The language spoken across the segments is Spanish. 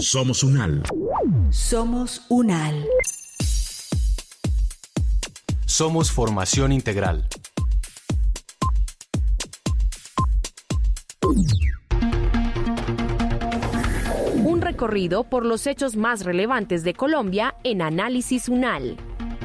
Somos UNAL. Somos UNAL. Somos formación integral. Un recorrido por los hechos más relevantes de Colombia en Análisis UNAL.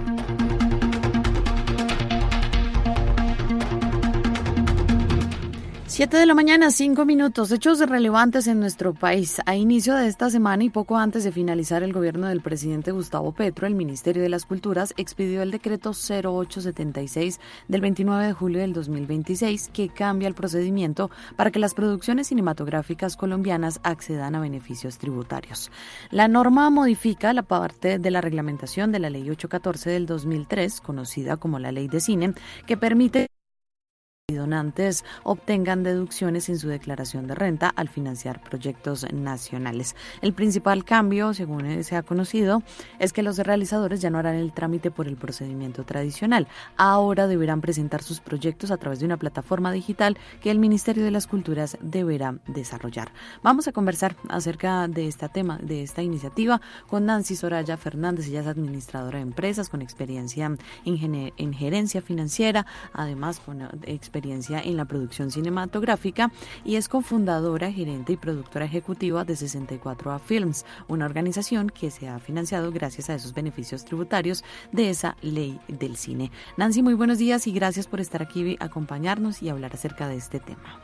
7 de la mañana, 5 minutos. Hechos relevantes en nuestro país. A inicio de esta semana y poco antes de finalizar el gobierno del presidente Gustavo Petro, el Ministerio de las Culturas expidió el decreto 0876 del 29 de julio del 2026 que cambia el procedimiento para que las producciones cinematográficas colombianas accedan a beneficios tributarios. La norma modifica la parte de la reglamentación de la Ley 814 del 2003, conocida como la Ley de Cine, que permite y donantes obtengan deducciones en su declaración de renta al financiar proyectos nacionales. El principal cambio, según se ha conocido, es que los realizadores ya no harán el trámite por el procedimiento tradicional. Ahora deberán presentar sus proyectos a través de una plataforma digital que el Ministerio de las Culturas deberá desarrollar. Vamos a conversar acerca de este tema, de esta iniciativa, con Nancy Soraya Fernández. Ella es administradora de empresas con experiencia en gerencia financiera, además con experiencia en la producción cinematográfica, y es cofundadora, gerente y productora ejecutiva de 64A Films, una organización que se ha financiado gracias a esos beneficios tributarios de esa ley del cine. Nancy, muy buenos días y gracias por estar aquí, acompañarnos y hablar acerca de este tema.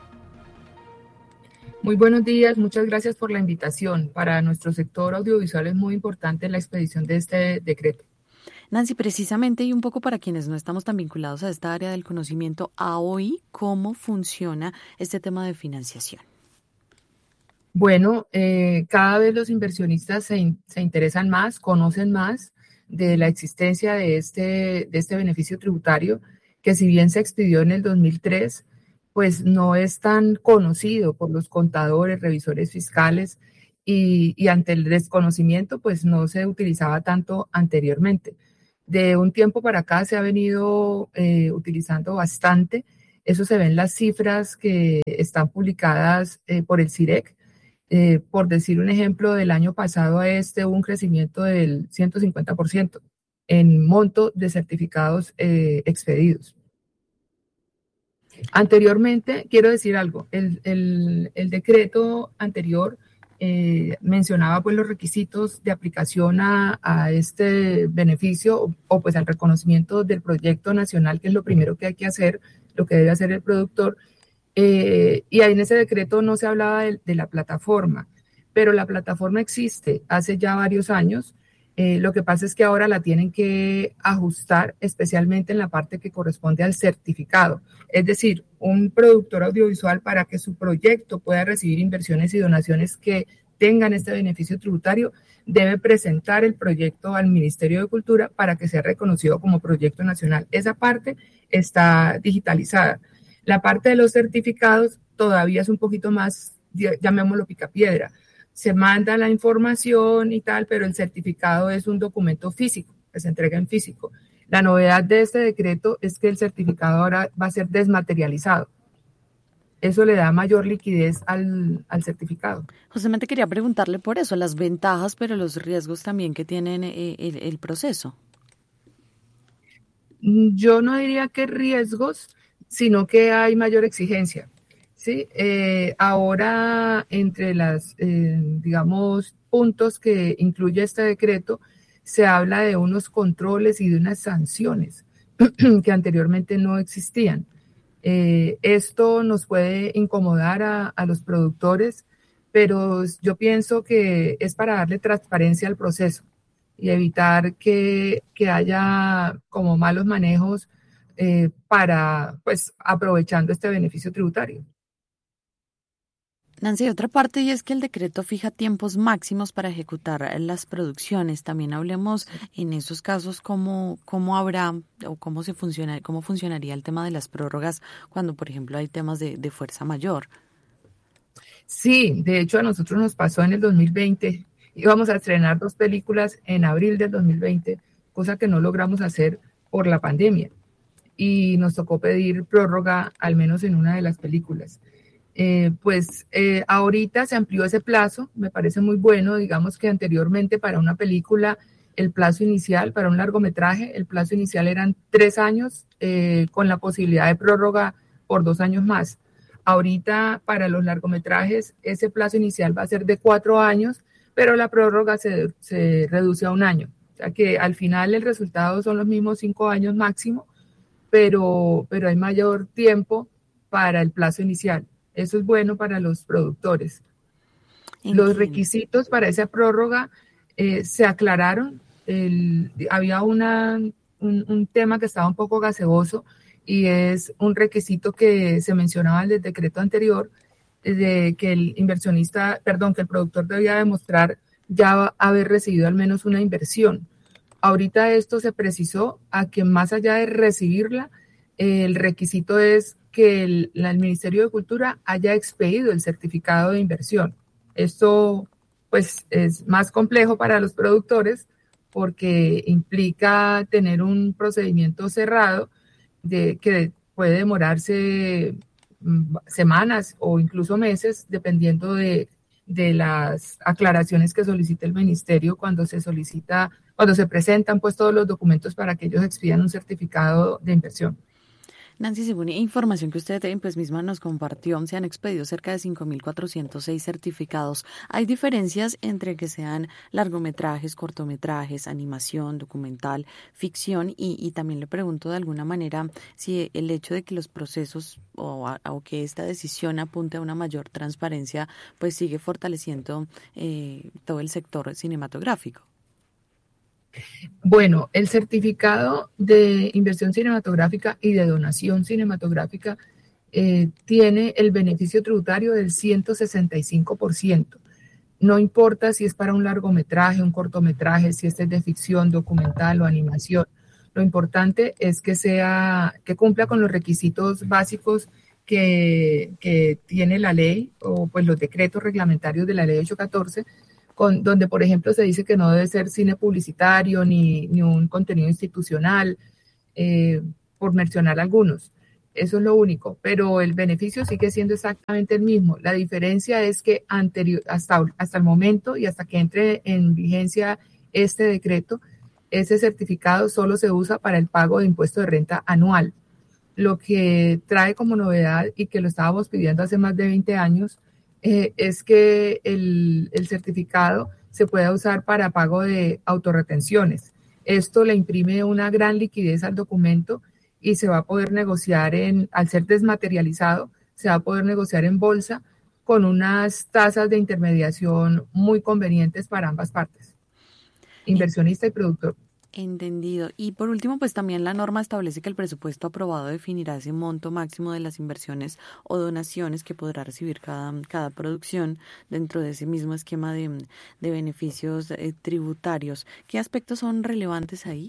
Muy buenos días, muchas gracias por la invitación. Para nuestro sector audiovisual es muy importante la expedición de este decreto. Nancy, precisamente, y un poco para quienes no estamos tan vinculados a esta área del conocimiento, a hoy, ¿cómo funciona este tema de financiación? Bueno, cada vez los inversionistas se interesan más, conocen más de la existencia de este beneficio tributario, que si bien se expidió en el 2003, pues no es tan conocido por los contadores, revisores fiscales, y ante el desconocimiento, pues no se utilizaba tanto anteriormente. De un tiempo para acá se ha venido utilizando bastante. Eso se ve en las cifras que están publicadas por el CIREC. Por decir un ejemplo, del año pasado a hubo un crecimiento del 150% en monto de certificados expedidos. Anteriormente, quiero decir algo, el decreto anterior mencionaba pues los requisitos de aplicación a este beneficio o pues al reconocimiento del proyecto nacional, que es lo primero que hay que hacer, lo que debe hacer el productor, y ahí en ese decreto no se hablaba de la plataforma, pero la plataforma existe hace ya varios años. Lo que pasa es que ahora la tienen que ajustar, especialmente en la parte que corresponde al certificado. Es decir, un productor audiovisual, para que su proyecto pueda recibir inversiones y donaciones que tengan este beneficio tributario, debe presentar el proyecto al Ministerio de Cultura para que sea reconocido como proyecto nacional. Esa parte está digitalizada. La parte de los certificados todavía es un poquito más, llamémoslo picapiedra. Se manda la información y tal, pero el certificado es un documento físico, que se entrega en físico. La novedad de este decreto es que el certificado ahora va a ser desmaterializado. Eso le da mayor liquidez al certificado. Justamente quería preguntarle por eso, las ventajas, pero los riesgos también que tienen el proceso. Yo no diría que riesgos, sino que hay mayor exigencia. Sí, ahora entre las, digamos, puntos que incluye este decreto, se habla de unos controles y de unas sanciones que anteriormente no existían. Esto nos puede incomodar a los productores, pero yo pienso que es para darle transparencia al proceso y evitar que haya como malos manejos para, pues, aprovechando este beneficio tributario. Nancy, otra parte, y es que el decreto fija tiempos máximos para ejecutar las producciones. También hablemos en esos casos cómo habrá o cómo funcionaría el tema de las prórrogas cuando, por ejemplo, hay temas de fuerza mayor. Sí, de hecho a nosotros nos pasó en el 2020. Íbamos a estrenar 2 películas en abril del 2020, cosa que no logramos hacer por la pandemia. Y nos tocó pedir prórroga, al menos en una de las películas. Ahorita se amplió ese plazo, me parece muy bueno. Digamos que anteriormente para una película el plazo inicial, para un largometraje, el plazo inicial eran 3 años con la posibilidad de prórroga por 2 años más. Ahorita para los largometrajes ese plazo inicial va a ser de 4 años, pero la prórroga se reduce a 1 año. O sea que al final el resultado son los mismos 5 años máximo, pero hay mayor tiempo para el plazo inicial. Eso es bueno para los productores. Los requisitos para esa prórroga se aclararon. Había un tema que estaba un poco gaseoso y es un requisito que se mencionaba en el decreto anterior de que que el productor debía demostrar ya haber recibido al menos una inversión. Ahorita esto se precisó a que más allá de recibirla, el requisito es que el Ministerio de Cultura haya expedido el certificado de inversión. Esto pues es más complejo para los productores porque implica tener un procedimiento cerrado que puede demorarse semanas o incluso meses, dependiendo de las aclaraciones que solicite el ministerio cuando se presentan pues todos los documentos para que ellos expidan un certificado de inversión. Nancy, según información que usted pues misma nos compartió, se han expedido cerca de 5.406 certificados. ¿Hay diferencias entre que sean largometrajes, cortometrajes, animación, documental, ficción? Y también le pregunto de alguna manera si el hecho de que los procesos o que esta decisión apunte a una mayor transparencia, pues sigue fortaleciendo todo el sector cinematográfico. Bueno, el certificado de inversión cinematográfica y de donación cinematográfica tiene el beneficio tributario del 165%. No importa si es para un largometraje, un cortometraje, si este es de ficción, documental o animación. Lo importante es que cumpla con los requisitos básicos que tiene la ley o pues los decretos reglamentarios de la ley 814, donde, por ejemplo, se dice que no debe ser cine publicitario ni un contenido institucional, por mencionar algunos. Eso es lo único, pero el beneficio sigue siendo exactamente el mismo. La diferencia es que hasta el momento y hasta que entre en vigencia este decreto, ese certificado solo se usa para el pago de impuesto de renta anual. Lo que trae como novedad y que lo estábamos pidiendo hace más de 20 años, es que el certificado se pueda usar para pago de autorretenciones. Esto le imprime una gran liquidez al documento y se va a poder negociar al ser desmaterializado, se va a poder negociar en bolsa con unas tasas de intermediación muy convenientes para ambas partes, inversionista y productor. Entendido. Y por último, pues también la norma establece que el presupuesto aprobado definirá ese monto máximo de las inversiones o donaciones que podrá recibir cada producción dentro de ese mismo esquema de beneficios tributarios. ¿Qué aspectos son relevantes ahí?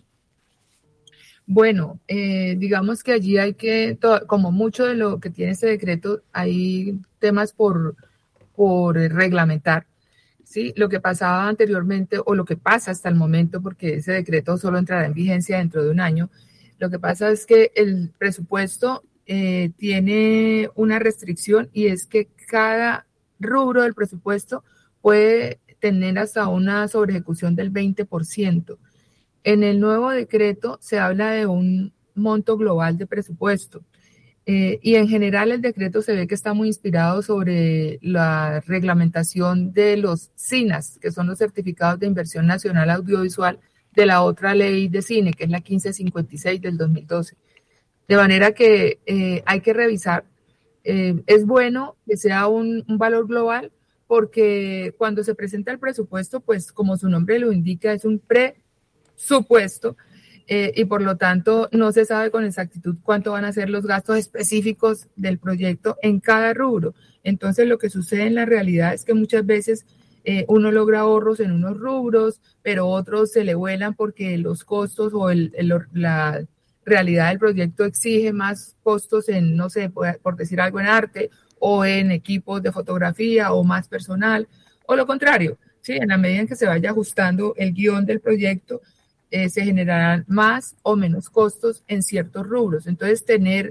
Bueno, digamos que allí hay como mucho de lo que tiene este decreto, hay temas por reglamentar. Sí, lo que pasaba anteriormente o lo que pasa hasta el momento, porque ese decreto solo entrará en vigencia dentro de 1 año, lo que pasa es que el presupuesto tiene una restricción y es que cada rubro del presupuesto puede tener hasta una sobreejecución del 20%. En el nuevo decreto se habla de un monto global de presupuesto. Y en general el decreto se ve que está muy inspirado sobre la reglamentación de los CINAS, que son los certificados de inversión nacional audiovisual de la otra ley de cine, que es la 1556 del 2012. De manera que hay que revisar. Es bueno que sea un valor global porque cuando se presenta el presupuesto, pues como su nombre lo indica, es un presupuesto. Y por lo tanto no se sabe con exactitud cuánto van a ser los gastos específicos del proyecto en cada rubro. Entonces lo que sucede en la realidad es que muchas veces uno logra ahorros en unos rubros, pero otros se le vuelan porque los costos o la realidad del proyecto exige más costos en, no sé, por decir algo, en arte o en equipos de fotografía o más personal, o lo contrario, ¿sí? En la medida en que se vaya ajustando el guión del proyecto, se generarán más o menos costos en ciertos rubros. Entonces, tener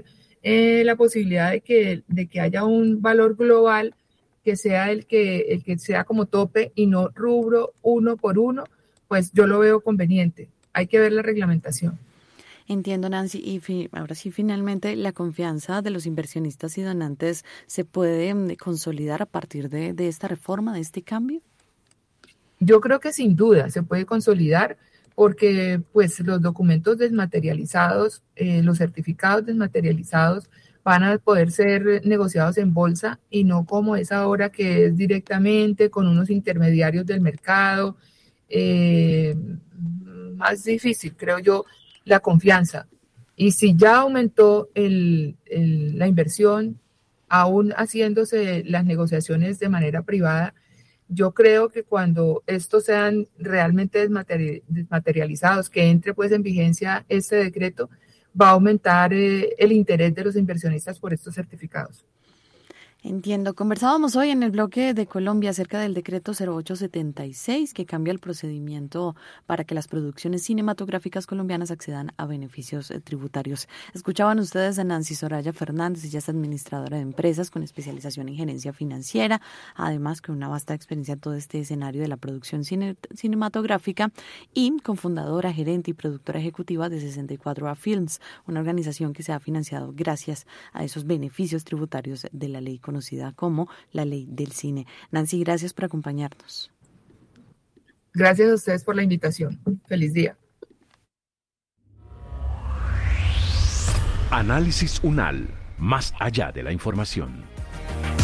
la posibilidad de que haya un valor global que sea el que sea como tope y no rubro uno por uno, pues yo lo veo conveniente. Hay que ver la reglamentación. Entiendo, Nancy. Y ahora sí, finalmente, ¿la confianza de los inversionistas y donantes se puede consolidar a partir de esta reforma, de este cambio? Yo creo que sin duda se puede consolidar porque pues los documentos desmaterializados, los certificados desmaterializados van a poder ser negociados en bolsa y no como es ahora que es directamente con unos intermediarios del mercado. Más difícil, creo yo, la confianza. Y si ya aumentó la inversión, aún haciéndose las negociaciones de manera privada, yo creo que cuando estos sean realmente desmaterializados, que entre pues en vigencia este decreto, va a aumentar el interés de los inversionistas por estos certificados. Entiendo. Conversábamos hoy en el bloque de Colombia acerca del decreto 0876 que cambia el procedimiento para que las producciones cinematográficas colombianas accedan a beneficios tributarios. Escuchaban ustedes a Nancy Soraya Fernández, ella es administradora de empresas con especialización en gerencia financiera, además con una vasta experiencia en todo este escenario de la producción cinematográfica y cofundadora, gerente y productora ejecutiva de 64A Films, una organización que se ha financiado gracias a esos beneficios tributarios de la ley conocida como la Ley del Cine. Nancy, gracias por acompañarnos. Gracias a ustedes por la invitación. Feliz día. Análisis UNAL, más allá de la información.